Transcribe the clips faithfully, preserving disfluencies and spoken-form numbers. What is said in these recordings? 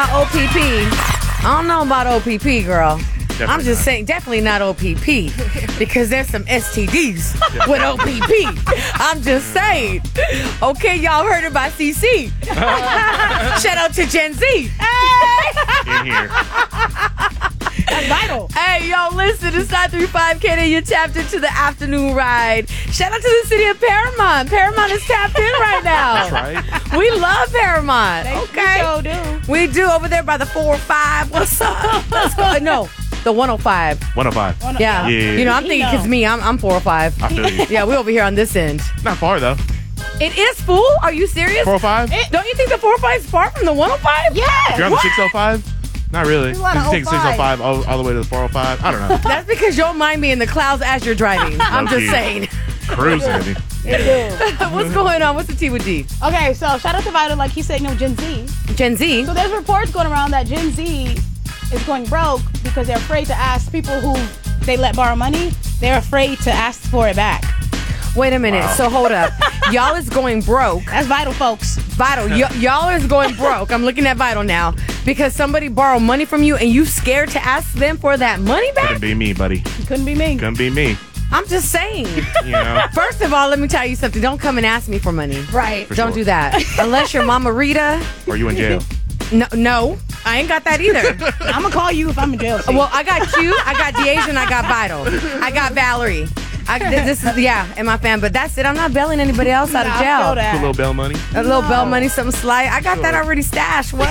about O P P. I don't know about O P P, girl. Definitely I'm just not. saying, definitely not O P P, because there's some S T Ds with O P P. I'm just saying. Okay, y'all heard it by C C. Shout out to Gen Z. Hey! In here. That's vital. Hey, yo, listen, it's nine three five K and you're tapped into the afternoon ride. Shout out to the city of Paramount. Paramount is tapped in right now. That's right. We love Paramount. They, Okay. We sure do. We do over there by the four oh five. What's up? Let's go. No, the one oh five. one oh five. One of- Yeah. Yeah. You know, I'm He thinking because know. me, I'm, I'm four oh five. I feel you. Yeah, we over here on this end. Not far, though. It is, fool. Are you serious? four oh five? It- Don't you think the four oh five is far from the one oh five? You're Yeah. on the six oh five? Not really. There's a lot You of take oh six five. oh five all, all the way to the four oh five? I don't know. That's because you'll mind me in the clouds as you're driving. I'm just Low-key. saying. Cruising. baby. They do. What's going on? What's the T with D? Okay, so shout out to Vital, like he said, you know, Gen Z. Gen Z? So there's reports going around that Gen Z is going broke because they're afraid to ask people who they let borrow money. They're afraid to ask for it back. Wait a minute. Wow. So hold up. Y'all is going broke. That's Vital, folks. Vital, y- y'all is going broke. I'm looking at Vital now because somebody borrowed money from you and you scared to ask them for that money back? Couldn't be me, buddy. Couldn't be me. Couldn't be me. I'm just saying. You know? First of all, let me tell you something. Don't come and ask me for money. Right. For Don't sure. do that. Unless you're Mama Rita. Or you in jail. No, no, I ain't got that either. I'm gonna call you if I'm in jail. see? Well, I got Q, I got Deasia, and I got Vital. I got Valerie. I, th- this is, yeah, and my fan. But that's it. I'm not bailing anybody else out Nah, of I feel jail. that. Put a little bell money. A little No. bell money, something slight. I got that already stashed. What?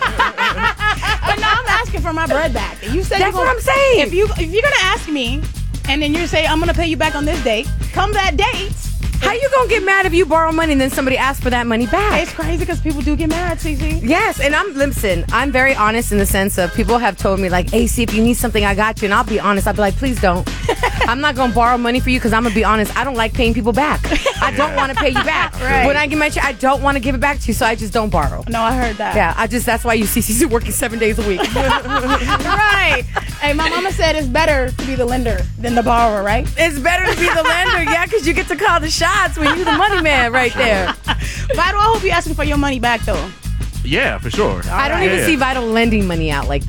But now I'm asking for my bread back. You said That's you gonna, what I'm saying. If you if you're gonna ask me, and then you say I'm gonna pay you back on this date, come that date. How you gonna get mad if you borrow money and then somebody asks for that money back? It's crazy because people do get mad, Cece. Yes, and I'm listen. I'm very honest in the sense of people have told me like, "A C, if you need something, I got you." And I'll be honest. I'll be like, "Please don't." I'm not gonna borrow money for you because I'm gonna be honest. I don't like paying people back. I don't want to pay you back. Right. When I get my check, I don't want to give it back to you, so I just don't borrow. No, I heard that. Yeah, I just that's why you see C C working seven days a week. Right. Hey, my mama said it's better to be the lender than the borrower, right? It's better to be the lender, yeah, because you get to call the shots when you're the money man right there. Vital, I hope you're asking for your money back though. Yeah, for sure. I don't Yeah. even see Vital lending money out like that.